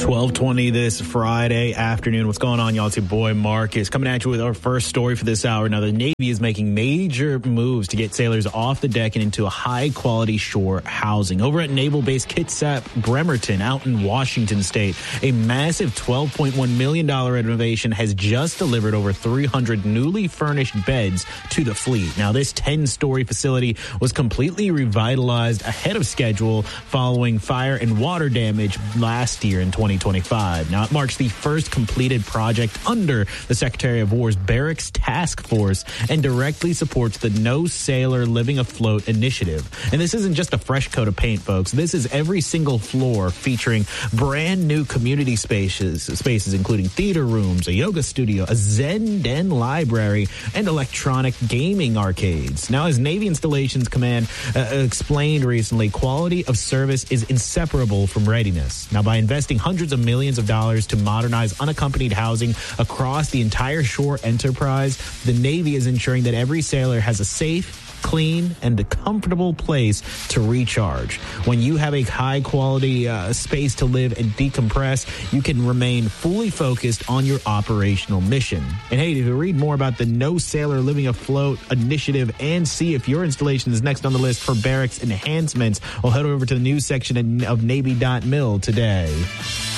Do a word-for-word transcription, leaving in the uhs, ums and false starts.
twelve twenty this Friday afternoon. What's going on, y'all? It's your boy Marcus coming at you with our first story for this hour. Now, the Navy is making major moves to get sailors off the deck and into a high-quality shore housing. Over at Naval Base Kitsap Bremerton out in Washington State, a massive twelve point one million dollars renovation has just delivered over three hundred newly furnished beds to the fleet. Now, this ten-story facility was completely revitalized ahead of schedule following fire and water damage last year in twenty twenty-five. Now, it marks the first completed project under the Secretary of War's Barracks Task Force and directly supports the No Sailor Living Afloat initiative. And this isn't just a fresh coat of paint, folks. This is every single floor featuring brand new community spaces, spaces including theater rooms, a yoga studio, a Zen Den library, and electronic gaming arcades. Now, as Navy Installations Command uh, explained recently, quality of service is inseparable from readiness. Now, by investing hundreds of millions of dollars to modernize unaccompanied housing across the entire shore enterprise, the Navy is ensuring that every sailor has a safe, clean, and a comfortable place to recharge. When you have a high-quality uh, space to live and decompress, you can remain fully focused on your operational mission. And hey, to read more about the No Sailor Living Afloat initiative and see if your installation is next on the list for barracks enhancements, we'll head over to the news section of Navy dot mil today.